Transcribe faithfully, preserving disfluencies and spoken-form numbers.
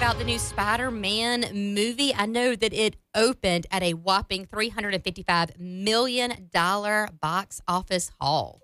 about the new Spider-Man movie. I know that it opened at a whopping three hundred fifty-five million dollars box office haul.